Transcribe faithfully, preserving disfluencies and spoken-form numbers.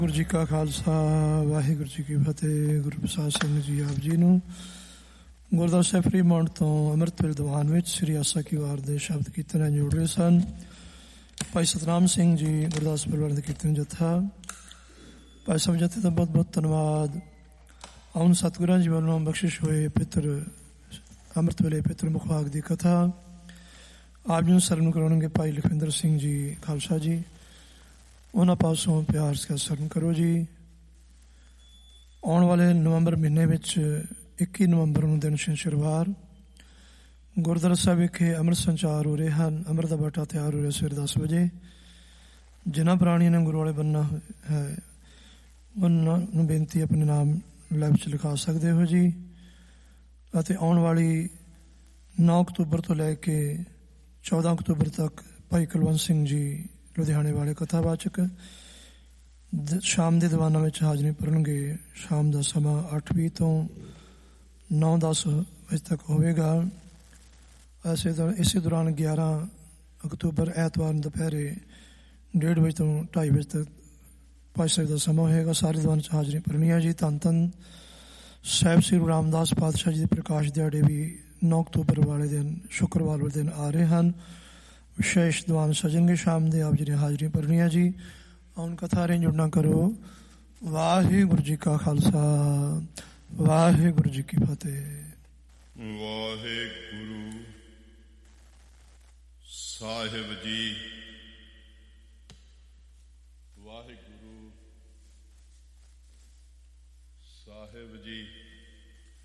ਗੁਰੂ ਜੀ ਕਾ ਖਾਲਸਾ, ਵਾਹਿਗੁਰੂ ਜੀ ਕੀ ਫਤਿਹ। ਗੁਰੂ ਪ੍ਰਸਾਦ ਸਿੰਘ ਜੀ ਆਪ ਜੀ ਨੂੰ ਗੁਰਦੁਆਰਾ ਸਾਹਿਬ ਫਰੀਮਾਉਂਟ ਤੋਂ ਅੰਮ੍ਰਿਤ ਵੇਲੇ ਦੀਵਾਨ ਵਿੱਚ ਸ੍ਰੀ ਆਸਾ ਕੀ ਵਾਰ ਦੇ ਸ਼ਬਦ ਕੀਰਤਨ ਜੋੜ ਰਹੇ ਸਨ। ਭਾਈ ਸਤਨਾਮ ਸਿੰਘ ਜੀ ਗੁਰਦਾਸ ਪਰਿਵਾਰ ਦੇ ਕੀਰਤਨ ਜਥਾ, ਭਾਈ ਸਾਹਿਬ ਜਥੇ ਦਾ ਬਹੁਤ ਬਹੁਤ ਧੰਨਵਾਦ। ਹੁਣ ਸਤਿਗੁਰਾਂ ਜੀ ਵੱਲੋਂ ਬਖਸ਼ਿਸ਼ ਹੋਏ ਪਿੱਤਰ ਅੰਮ੍ਰਿਤ ਵੇਲੇ ਪਿੱਤਰ ਮੁਖਵਾਕ ਦੀ ਕਥਾ ਆਪ ਜੀ ਨੂੰ ਸਰਵਣ ਕਰਾਉਣਗੇ ਭਾਈ ਲਖਵਿੰਦਰ ਸਿੰਘ ਜੀ ਖਾਲਸਾ ਜੀ। ਉਹਨਾਂ ਪਾਸੋਂ ਪਿਆਰ ਸਤਿਕਾਰ ਸਰਵਣ ਕਰੋ ਜੀ। ਆਉਣ ਵਾਲੇ ਨਵੰਬਰ ਮਹੀਨੇ ਵਿੱਚ ਇੱਕੀ ਨਵੰਬਰ ਨੂੰ ਦਿਨ ਸ਼ਨੀਵਾਰ ਗੁਰਦੁਆਰਾ ਸਾਹਿਬ ਵਿਖੇ ਅੰਮ੍ਰਿਤ ਸੰਚਾਰ ਹੋ ਰਹੇ ਹਨ। ਅੰਮ੍ਰਿਤ ਦਾ ਬਾਟਾ ਤਿਆਰ ਹੋ ਰਿਹਾ ਸਵੇਰੇ ਦਸ ਵਜੇ। ਜਿਨ੍ਹਾਂ ਪ੍ਰਾਣੀਆਂ ਨੇ ਗੁਰੂ ਵਾਲੇ ਬਣਨਾ ਹੈ ਉਹਨਾਂ ਨੂੰ ਬੇਨਤੀ ਆਪਣੇ ਨਾਮ ਲੈਬ 'ਚ ਲਿਖਾ ਸਕਦੇ ਹੋ ਜੀ। ਅਤੇ ਆਉਣ ਵਾਲੀ ਨੌ ਅਕਤੂਬਰ ਤੋਂ ਲੈ ਕੇ ਚੌਦਾਂ ਅਕਤੂਬਰ ਤੱਕ ਭਾਈ ਕੁਲਵੰਤ ਸਿੰਘ ਜੀ ਲੁਧਿਆਣੇ ਵਾਲੇ ਕਥਾਵਾਚਕ ਸ਼ਾਮ ਦੇ ਦੀਵਾਨਾਂ ਵਿੱਚ ਹਾਜ਼ਰੀ ਭਰਨਗੇ। ਸ਼ਾਮ ਦਾ ਸਮਾਂ ਅੱਠ ਵੀਹ ਤੋਂ ਨੌ ਦਸ ਵਜੇ ਤੱਕ ਹੋਵੇਗਾ। ਇਸੇ ਦਰ ਇਸੇ ਦੌਰਾਨ ਗਿਆਰਾਂ ਅਕਤੂਬਰ ਐਤਵਾਰ ਨੂੰ ਦੁਪਹਿਰੇ ਡੇਢ ਵਜੇ ਤੋਂ ਢਾਈ ਵਜੇ ਤੱਕ ਪੰਜ ਵਜੇ ਦਾ ਸਮਾਂ ਹੋਏਗਾ। ਸਾਰੇ ਦੀਵਾਨ 'ਚ ਹਾਜ਼ਰੀ ਭਰਨੀ ਹੈ ਜੀ। ਧੰਨ ਧੰਨ ਸਾਹਿਬ ਸ੍ਰੀ ਗੁਰੂ ਰਾਮਦਾਸ ਪਾਤਸ਼ਾਹ ਜੀ ਦੇ ਪ੍ਰਕਾਸ਼ ਦਿਹਾੜੇ ਵੀ ਨੌ ਅਕਤੂਬਰ ਵਾਲੇ ਦਿਨ ਸ਼ੁੱਕਰਵਾਰ ਵਾਲੇ ਦਿਨ ਆ ਰਹੇ ਹਨ। ਵਿਸ਼ੇਸ਼ ਦੀਵਾਨ ਸਜਣਗੇ ਸ਼ਾਮ ਦੇ। ਆਪ ਜੀ ਨੇ ਹਾਜ਼ਰੀ ਭਰਨੀ ਹੈ ਜੀ। ਹੁਣ ਕਥਾ ਰੇ ਜੁੜਨਾ ਕਰੋ। ਵਾਹਿਗੁਰੂ ਜੀ ਕਾ ਖਾਲਸਾ, ਵਾਹਿਗੁਰੂ ਜੀ ਕੀ ਫਤਿਹ। ਵਾਹਿਗੁਰੂ ਸਾਹਿਬ ਜੀ